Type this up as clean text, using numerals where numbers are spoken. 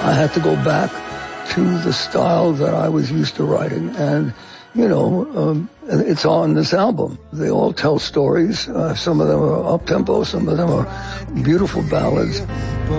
I had to go back to the style that I was used to writing. And, it's on this album. They all tell stories. Some of them are up-tempo, some of them are beautiful ballads.